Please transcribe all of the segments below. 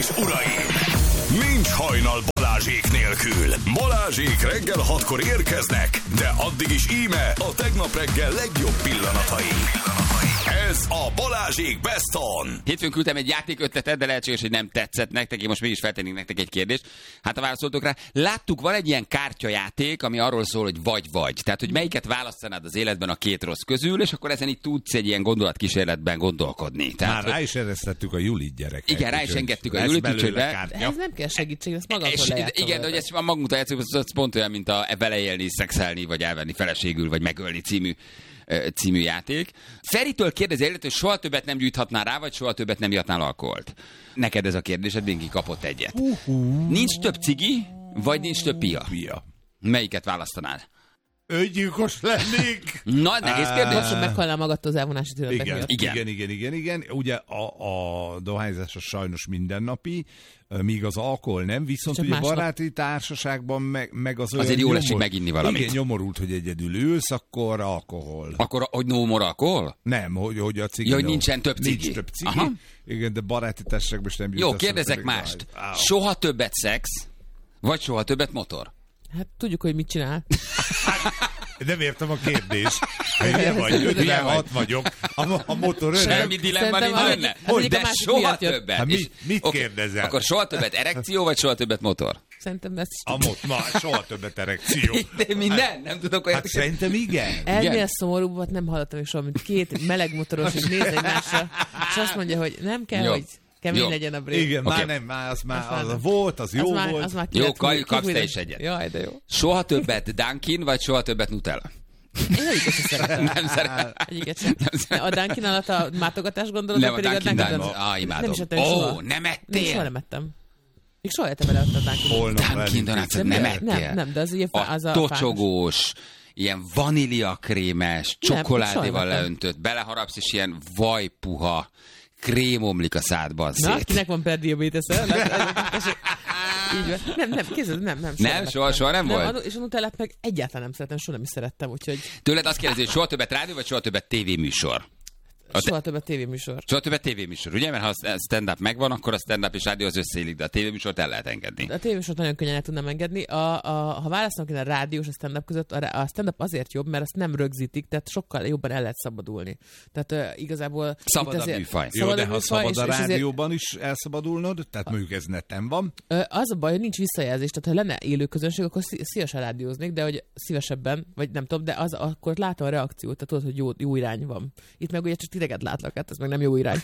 és uraim! Nincs hajnal Balázsék nélkül. Balázsék reggel 6-kor érkeznek, de addig is íme a tegnap reggel legjobb pillanatai. Ez a Balázsék Best On. Hétfőn küldtem egy játékötletet, de lehetséges, hogy nem tetszett nektek. Én most mégis feltennék nektek egy kérdést. Hát ha válaszoltok rá, láttuk, van egy ilyen kártyajáték, ami arról szól, hogy vagy-vagy. Tehát, hogy melyiket választanád az életben a két rossz közül, és akkor ezen így tudsz egy ilyen gondolatkísérletben gondolkodni. Tehát, már rá is eresztettük a Julit gyereket. Igen, rá is engedtük a Julit, úgyhogy ez nem kell segítség, ezt magamtól lejátszol. Igen, de hogy ezt magunkra játszunk, az pont olyan, mint a vele élni, szexelni, vagy elvenni feleségül, vagy megölni című játék. Feritől kérdezi, hogy soha többet nem gyújthatnál rá, vagy soha többet nem ihatnál alkoholt. Neked ez a kérdésed, mindenki kapott egyet. Nincs több cigi, vagy nincs több pia? Melyiket választanád? Öngyilkos lennék. Na, nehéz kérdés. Most, hogy meghalnál magadtól az elvonási tünetek miatt. Igen. Ugye a dohányzás az sajnos mindennapi, míg az alkohol nem, viszont csak ugye baráti társaságban meg az olyan azért jól esik meginni valamit. Igen, nyomorult, hogy egyedül ülsz, akkor alkohol. Akkor, hogy no more alkohol? Nem, hogy a cigi. Ja, hogy nincsen több cigi. Nincs több cigi. Aha. Igen, de baráti társaságban is nem jó, kérdezek mást. Soha többet szex, vagy soha többet motor? Hát tudjuk, hogy mit csinál. Nem értem a kérdést. Hülye vagy, 56 vagyok. A motor öreg. Semmi dilemma nincs benne. De soha többet. Hát mit kérdezel? Akkor soha többet erekció, vagy soha többet motor? Szerintem ez... soha többet erekció. De minden? Nem tudok olyan... Hát szerintem igen. Ennél szomorúbbat nem hallottam is soha, mint két meleg motoros, és néz egymásra, és azt mondja, hogy nem kell, hogy kemény legyen a brég. Igen, már nem, az volt, az jó volt. Az már jó, kapsz te is egyet. Jaj, de jó. Soha többet Dunkin, vagy soha többet Nutella? Én egyiket sem szeretem. Nem szeretem. Egyiket sem. A Dunkin alatt a mátogatás gondolod, nem, pedig a Dunkin imádom. Nem is ettem soha. Nem ettél? Soha nem ettem. Még soha ettem vele a Dunkin Donuts-ot nem ettél? Nem, de az ugye a tocsogós, ilyen vaníliakrémes, csokoládéval leöntött, beleharapsz, és ilyen vajpuha krém omlik a szádban szét. Na, kinek van prediabetes-e? Így van. Nem, kézzel, nem. Soha nem volt? És a Nutellát meg egyáltalán nem szeretem, soha nem is szerettem, úgyhogy... Tőled azt kérdezi, hogy soha többet rádió, vagy soha többet tévéműsor? Soha többet tévéműsor. Soha többet tévéműsor, ugye? Mert ha a stand-up megvan, akkor a stand-up és rádió az összeillik, de a tévéműsort el lehet engedni. A tévéműsort nagyon könnyen el tudnám engedni. Ha választanak a rádió és a stand-up között, a stand-up azért jobb, mert azt nem rögzítik, tehát sokkal jobban el lehet szabadulni. Tehát igazából... Szabad a műfaj. Jó, de ha szabad a rádióban is elszabadulnod, tehát mondjuk ez neten van. Az a baj, hogy nincs visszajelzés, tehát ha lenne élő közönség, akkor szívesen rádióznék, de hogy szívesebben, vagy nem tudom, de akkor látom a reakciót, tehát tudod, hogy jó irány van. Itt meg ugye csak titeket látlak, hát ez meg nem jó irány.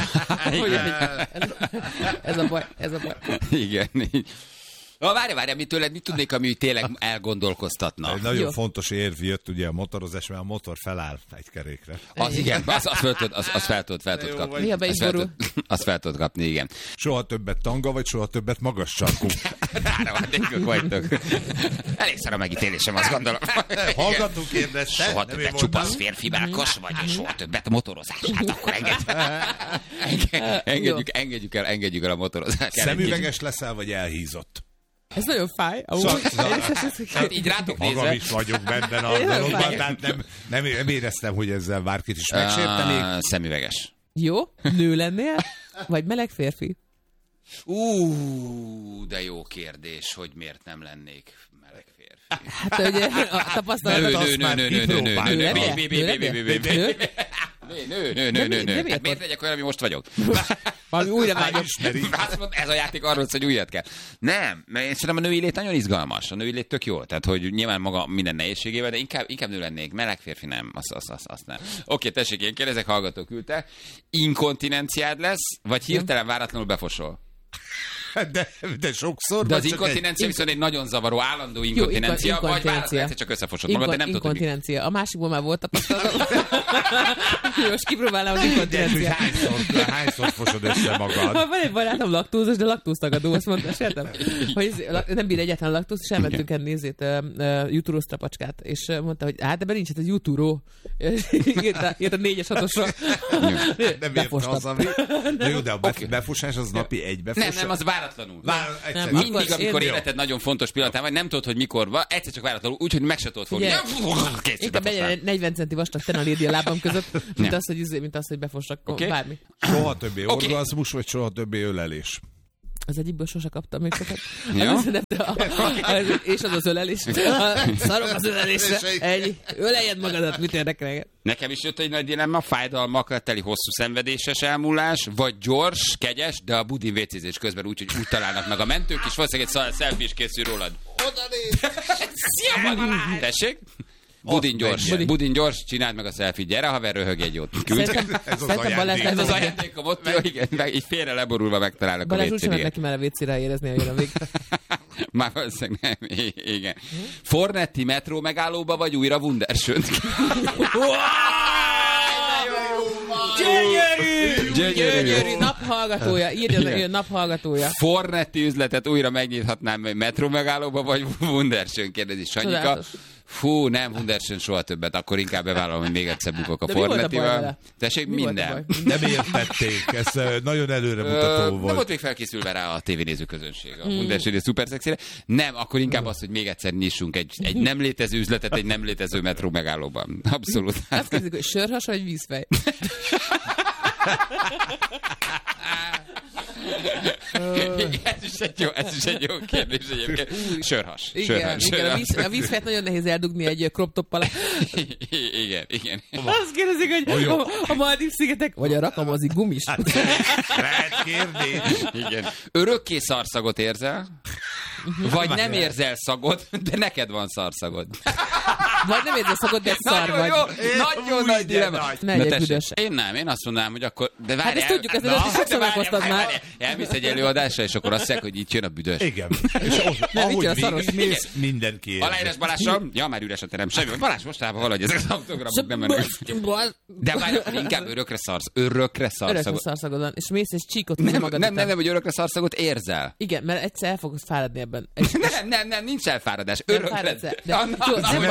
ez a baj. Igen. Várj, mit tudnék, ami tényleg elgondolkoztatna? Egy nagyon fontos érv jött ugye a motorozás, mert a motor feláll egy kerékre. Az igen, azt fel tudod kapni. Mi a be is borul? Azt fel tudod kapni, igen. Soha többet tanga, vagy soha többet magas sarkú? Rára vagytok. Elég szar a megítélésem, azt gondolom. Hallgatunk kérdezte. Soha többet csupasz férfi belkos, vagy soha többet motorozás. Hát akkor engedjük el a motorozást. Szemüveges leszel, vagy elhízott? Ez nagyon fáj. Hát így rátok nézve. Magam is vagyok benne a dologban, tehát nem éreztem, hogy ezzel bárkit is megsértenék. Szemüveges. Jó, nő lennél? Vagy meleg férfi? De jó kérdés, hogy miért nem lennék meleg férfi. Hát ugye a tapasztalatot azt már kipróbálja. Nő. Hát miért legyek olyan, ami most vagyok? Valami újra vágyom. Ez a játék arról, hogy újat kell. Nem, mert én szerintem a női lét nagyon izgalmas. A női lét tök jó. Tehát, hogy nyilván maga minden nehézségével, de inkább nő lennék. Meleg férfi nem. Azt nem. Oké, tessék, én kérdezek, hallgató küldte. Inkontinenciád lesz, vagy hirtelen váratlanul befosol? De sokszor. De az inkontinencia viszont egy nagyon zavaró, állandó inkontinencia, vagy váratlanul csak összefosod magad, de nem tudod. Inkontinencia. A másikból már volt tapasztalatom. Most kipróbálom az inkontinenciát. Hányszor fosod össze magad? Van egy barátom laktózos, de laktóztagadó, azt mondta, sértem, hogy nem bír egyáltalán laktóz, és elmentünk enni jutúró strapacskát, és mondta, hogy hát ebben nincs, hát ez jutúró. Írt a 4-es 6-osra. Nem érte az, ami... Jó, de a befosás az napi egy befosás. Nem, az váratlanul. Mindig, amikor életed nagyon fontos pillanatában, nem tudod, hogy mikor van, egyszer csak váratlanul, úgyhogy meg se tudod fogni. Inkább egy 40 centi vastag tenalédi a lábam között, mint az, hogy befossak bármi. Soha többé orgazmus, vagy soha többé ölelés? Az egyikből sose kaptam még sokat. Ja? És az ölelés. Szarok az ölelésre. Öleljed magadat, mit érdekel? Nekem is jött egy nagy dilemma, fájdalmakra teli hosszú szenvedéses elmúlás, vagy gyors, kegyes, de a budin vécézés közben úgy találnak meg a mentők, és valószínűleg egy selfie is készül rólad. Oda néz! Tessék? Budin gyors, csináld meg a selfie. Gyere, haver, röhög egy jót. Ez az ajándékom ott, jó, igen, így félre leborulva megtalálnak a Balázs úgy sem WC-nél. neki már a WC-re érezni, hogy jön a végre. Már valószínűleg nem. Igen. Fornetti metró megállóba, vagy újra Wunderschönt? Gyönyörű! Naphallgatója. Írja, hogy naphallgatója. Fornetti üzletet újra megnyithatnám metró megállóba, vagy Wunderschön, kérdezi Sanyika. Csodálatos. Fú, nem, Wunderschön soha többet, akkor inkább bevállalom, hogy még egyszer bukok a De mi volt a baj Fornettival. vele? Tessék, Mi volt a minden. baj? Nem értették, ez nagyon előremutató Nem volt. volt még felkészülve rá a tévénéző közönség a Wunderschön és szuperszexire. Nem, akkor inkább az, hogy még egyszer nyissunk egy nem létező üzletet egy nem létező metró megállóban. Abszolút. Azt kérdezik, hogy sörhas vagy vízfej? Ez is egy jó kérdés egyébként. Sörhas. Igen, a vízfejt nagyon nehéz eldugni egy crop top alá. Igen. Azt kérdezik, hogy a Maldív-szigetek, vagy a rakamazi gumis. Lehet kérdés. Igen. Örökké szarszagot érzel? Vagy nem érzel szagot, de neked van szarszagod. Vagy nem érzel szagot, de szar Nagyon vagy. jó, nagyon nagy dilemma. Ne legyek büdös. Én azt mondanám, hogy akkor... De várjál, Hát ezt tudjuk, ezt sokszor meghoztad már. Elmész egy előadásra, és akkor azt mondják, hogy itt jön a büdös. Igen. És ahogy jön a szaros. végigmész, mindenki érzi. Aláírás Balással? Ja, már üres a terem. Semmi. Balázs mostában valahogy ezek az autogramok nem mennek. De várj, inkább örökre Örökre szarszagot. szarszagod van, és mész és csíkot húz magad után. Nem, hogy örökre szarszagot érzel. Igen, mert egyszer el fogsz fáradni ebben. Nem, nincs elfáradás. Nem Örökre. fáradsz el. De jó, nem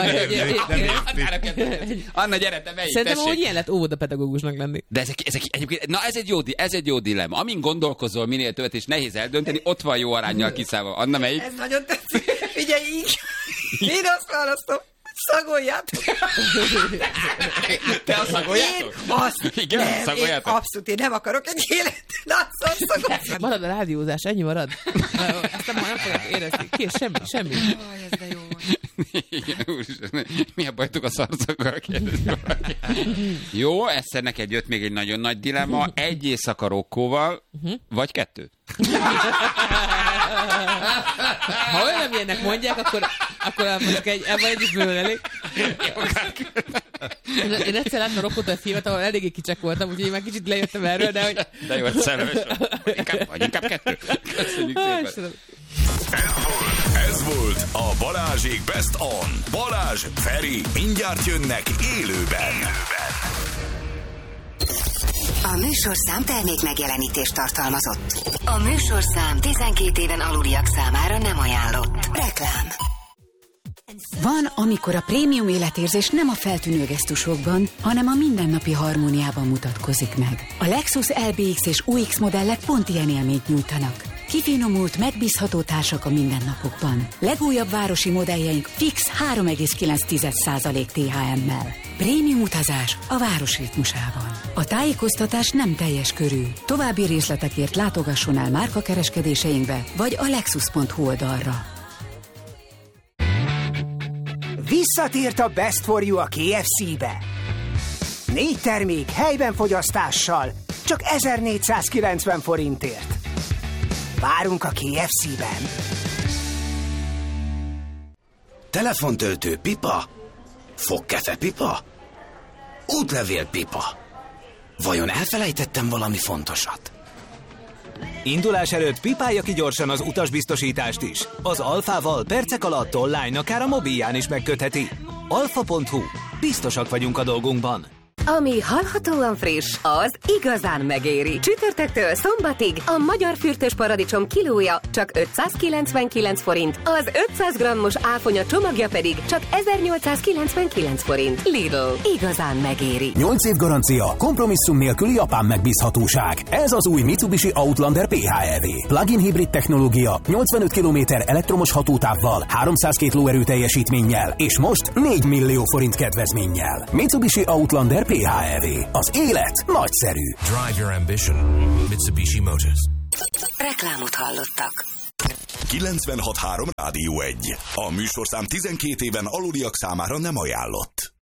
baj, Anna, gyere, te vegyük, szerintem, hogy tessék. ilyen lett óvodapedagógusnak lenni. De ezek egyébként, na ez egy jó dilemma. Amin gondolkozol minél többet, és nehéz eldönteni, ott van jó aránnyal kiszállva. Anna, melyik? Ez nagyon tetszik. Figyelj így. Én azt választom. Szagoljátok. Te a szagoljátok? Én azt Igen, nem, szagoljátok? én abszolút, én nem akarok egy élet. Látszom, szagoljátok. Marad a rádiózás, ennyi marad. Ezt nem fogják érezni. Kész, semmi. Ez de jó. Igen, úristen, mi a bajtuk a szarszakkal, kérdezi valaki. Jó, egyszer neked jött még egy nagyon nagy dilemma. Egy éjszaka Rokkóval, vagy 2? Ha olyan ilyenek mondják, akkor mondjuk ebben egy is bőven elég. Én egyszer láttam Rokkót a filmet, ahol eléggé kicsek voltam, úgyhogy én már kicsit lejöttem erről, de hogy... De jó, hogy szerelmes vagy inkább 2. Köszönjük szépen. Ez volt a Balázsék Best On. Balázs, Feri, mindjárt jönnek élőben. A műsorszám termék megjelenítést tartalmazott. A műsorszám 12 éven aluliak számára nem ajánlott. Reklám. Van, amikor a prémium életérzés nem a feltűnő gesztusokban, hanem a mindennapi harmóniában mutatkozik meg. A Lexus LBX és UX modellek pont ilyen élményt nyújtanak. Kifinomult, megbízható társak a mindennapokban. Legújabb városi modelljeink fix 3,9% THM-mel. Prémium utazás a város ritmusában. A tájékoztatás nem teljes körű. További részletekért látogasson el márkakereskedéseinkbe, vagy a lexus.hu oldalra. Visszatért a Best for You a KFC-be. 4 termék helyben fogyasztással, csak 1490 forintért. Várunk a KFC-ben. Telefontöltő pipa? Fogkefe pipa? Útlevél pipa? Vajon elfelejtettem valami fontosat? Indulás előtt pipálja ki gyorsan az utasbiztosítást is. Az Alfával percek alatt online, akár a mobilján is megkötheti. Alfa.hu. Biztosak vagyunk a dolgunkban. Ami hallhatóan friss, az igazán megéri. Csütörtöktől szombatig a magyar fürtös paradicsom kilója csak 599 forint, az 500 grammos áfonya csomagja pedig csak 1899 forint. Lidl, igazán megéri. 8 év garancia, kompromisszum nélküli japán megbízhatóság. Ez az új Mitsubishi Outlander PHEV. Plug-in hibrid technológia, 85 km elektromos hatótávval, 302 lóerő teljesítménnyel, és most 4 millió forint kedvezménnyel. Mitsubishi Outlander PHEV. Az élet nagyszerű. Drive your ambition. Mitsubishi Motors. Reklámot hallottak. 96.3 Rádió 1. A műsorszám 12 éven aluliak számára nem ajánlott.